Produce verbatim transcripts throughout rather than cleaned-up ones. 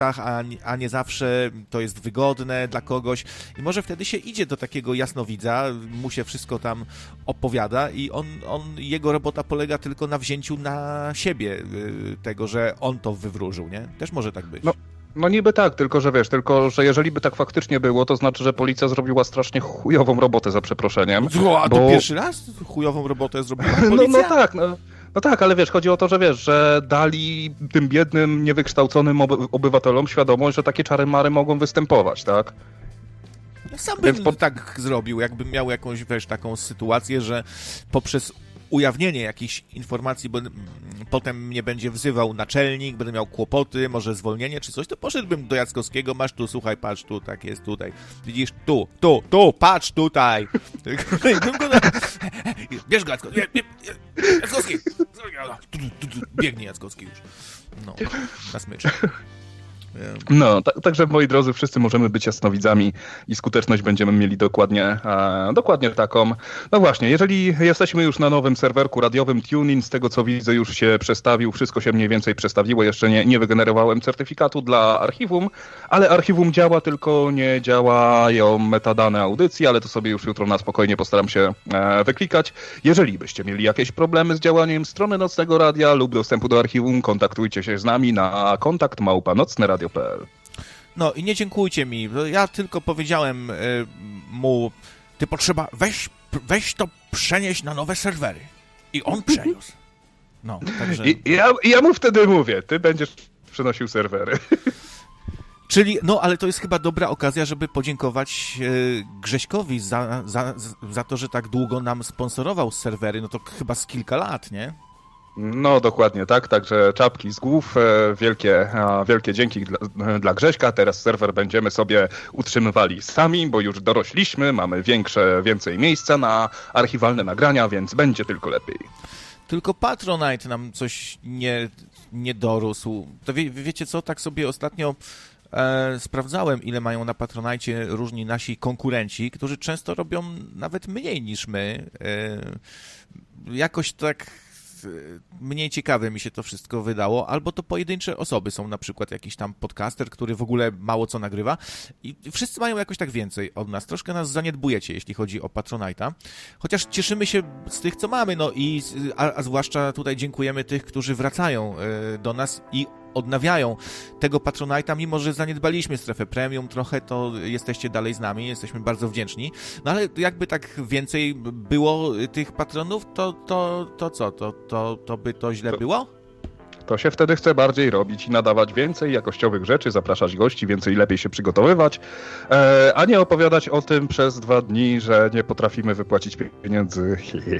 A, a nie zawsze to jest wygodne dla kogoś i może wtedy się idzie do takiego jasnowidza, mu się wszystko tam opowiada i on, on jego robota polega tylko na wzięciu na siebie tego, że on to wywróżył, nie? Też może tak być. No. No niby tak, tylko że wiesz, tylko że jeżeli by tak faktycznie było, to znaczy, że policja zrobiła strasznie chujową robotę, za przeproszeniem. A to bo... pierwszy raz chujową robotę zrobiła policja? No, no tak, no. No tak, ale wiesz, chodzi o to, że wiesz, że dali tym biednym, niewykształconym oby- obywatelom świadomość, że takie czary-mary mogą występować, tak? Ja sam bym po... tak zrobił, jakbym miał jakąś, wiesz, taką sytuację, że poprzez ujawnienie jakichś informacji, bo potem mnie będzie wzywał naczelnik, będę miał kłopoty, może zwolnienie czy coś, to poszedłbym do Jackowskiego, masz tu, słuchaj, patrz tu, tak jest tutaj. Widzisz, tu, tu, tu, patrz tutaj. Bierz go, Jackowski. Biegnie Jackowski już. No, na smycz. No, t- także moi drodzy, wszyscy możemy być jasnowidzami i skuteczność będziemy mieli dokładnie, e, dokładnie taką. No właśnie, jeżeli jesteśmy już na nowym serwerku radiowym TuneIn, z tego co widzę już się przestawił, wszystko się mniej więcej przestawiło, jeszcze nie, nie wygenerowałem certyfikatu dla archiwum, ale archiwum działa, tylko nie działają metadane audycji, ale to sobie już jutro na spokojnie postaram się e, wyklikać. Jeżeli byście mieli jakieś problemy z działaniem strony Nocnego Radia lub dostępu do archiwum, kontaktujcie się z nami na kontakt małpa nocne radio kropka p l. No i nie dziękujcie mi, ja tylko powiedziałem y, mu, ty potrzeba, weź, weź to przenieść na nowe serwery. I on przeniósł. No, także... I, ja, ja mu wtedy mówię, ty będziesz przenosił serwery. Czyli, no ale to jest chyba dobra okazja, żeby podziękować y, Grześkowi za, za, za to, że tak długo nam sponsorował serwery, no to chyba z kilka lat, nie? No dokładnie tak, także czapki z głów, wielkie, wielkie dzięki dla, dla Grześka. Teraz serwer będziemy sobie utrzymywali sami, bo już dorośliśmy, mamy większe, więcej miejsca na archiwalne nagrania, więc będzie tylko lepiej. Tylko Patronite nam coś nie, nie dorósł. To wie, wiecie co, tak sobie ostatnio e, sprawdzałem, ile mają na Patronite różni nasi konkurenci, którzy często robią nawet mniej niż my. E, jakoś tak mniej ciekawe mi się to wszystko wydało, albo to pojedyncze osoby są, na przykład jakiś tam podcaster, który w ogóle mało co nagrywa i wszyscy mają jakoś tak więcej od nas. Troszkę nas zaniedbujecie, jeśli chodzi o Patronite'a. Chociaż cieszymy się z tych, co mamy, no i a, a zwłaszcza tutaj dziękujemy tych, którzy wracają y, do nas i odnawiają tego Patronite'a, mimo że zaniedbaliśmy strefę premium trochę, to jesteście dalej z nami, jesteśmy bardzo wdzięczni. No ale jakby tak więcej było tych patronów, to, to, to co? To, to, to by to źle było? To się wtedy chce bardziej robić i nadawać więcej jakościowych rzeczy, zapraszać gości, więcej lepiej się przygotowywać, e, a nie opowiadać o tym przez dwa dni, że nie potrafimy wypłacić pieniędzy.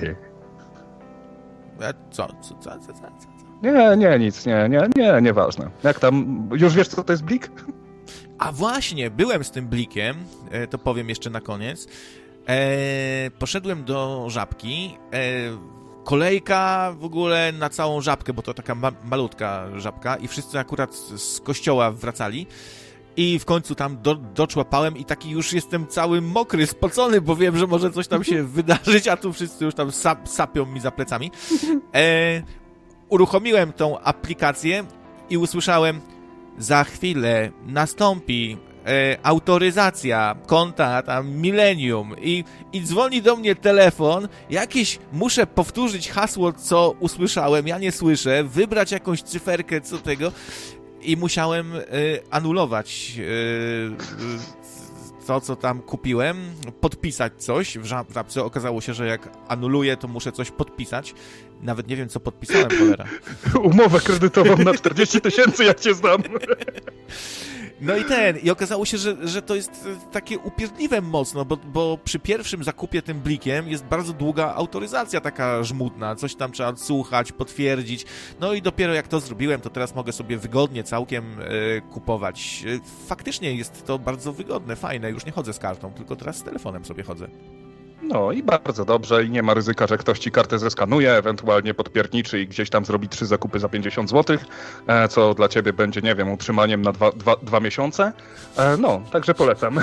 Co? Co? Co? Co? Co? Nie, nie, nic, nie, nie, nie, nieważne. Jak tam, już wiesz, co to jest blik? A właśnie, byłem z tym blikiem, to powiem jeszcze na koniec. E, poszedłem do Żabki, e, kolejka w ogóle na całą Żabkę, bo to taka ma- malutka Żabka i wszyscy akurat z kościoła wracali. I w końcu tam do, doczłapałem i taki już jestem cały mokry, spocony, bo wiem, że może coś tam się wydarzyć, a tu wszyscy już tam sap, sapią mi za plecami. E, uruchomiłem tą aplikację i usłyszałem: za chwilę nastąpi e, autoryzacja konta tam Millennium i, i dzwoni do mnie telefon, jakieś muszę powtórzyć hasło, co usłyszałem, ja nie słyszę, wybrać jakąś cyferkę, co tego i musiałem e, anulować e, to, co tam kupiłem, podpisać coś w Żabce. Okazało się, że jak anuluję, to muszę coś podpisać. Nawet nie wiem, co podpisałem, cholera. Umowę kredytową na czterdzieści tysięcy, jak cię znam. No i ten, i okazało się, że, że to jest takie upierdliwe mocno, bo, bo przy pierwszym zakupie tym blikiem jest bardzo długa autoryzacja taka żmudna, coś tam trzeba odsłuchać, potwierdzić, no i dopiero jak to zrobiłem, to teraz mogę sobie wygodnie całkiem e, kupować. Faktycznie jest to bardzo wygodne, fajne, już nie chodzę z kartą, tylko teraz z telefonem sobie chodzę. No i bardzo dobrze i nie ma ryzyka, że ktoś ci kartę zeskanuje, ewentualnie podpierniczy i gdzieś tam zrobi trzy zakupy za pięćdziesiąt złotych, co dla ciebie będzie, nie wiem, utrzymaniem na dwa, dwa, dwa miesiące. No, także polecam.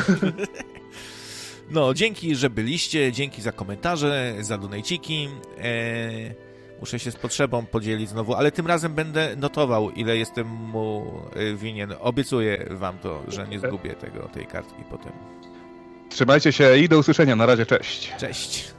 No, dzięki, że byliście, dzięki za komentarze, za donejciki. Muszę się z potrzebą podzielić znowu, ale tym razem będę notował, ile jestem mu winien. Obiecuję wam to, że nie zgubię tego, tej kartki potem. Trzymajcie się i do usłyszenia. Na razie, cześć. Cześć.